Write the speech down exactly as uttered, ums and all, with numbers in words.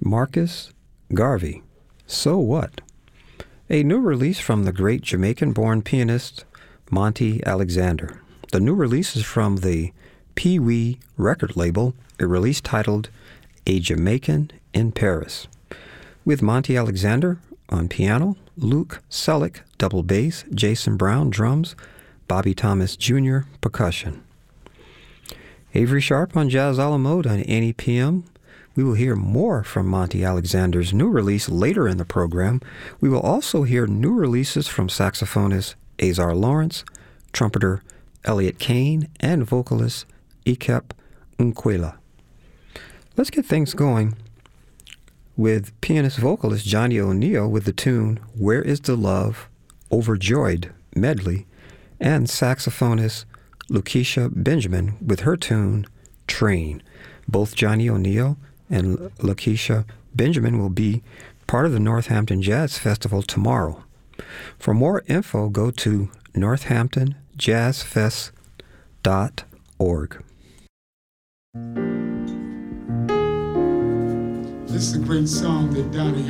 Marcus Garvey, So What? A new release from the great Jamaican-born pianist Monty Alexander. The new release is from the Pee Wee record label, a release titled A Jamaican in Paris, with Monty Alexander on piano, Luke Selleck, double bass, Jason Brown, drums, Bobby Thomas Junior, percussion. Avery Sharp on Jazz a la Mode on N E P M. We will hear more from Monty Alexander's new release later in the program. We will also hear new releases from saxophonist Azar Lawrence, trumpeter Elliot Kane, and vocalist Ikep Nkwela. Let's get things going with pianist-vocalist Johnny O'Neill with the tune Where Is the Love, Overjoyed medley, and saxophonist Lakeisha Benjamin with her tune Train. Both Johnny O'Neill and Lakeisha Benjamin will be part of the Northampton Jazz Festival tomorrow. For more info, go to northampton jazz fest dot org. This is a great song that Donnie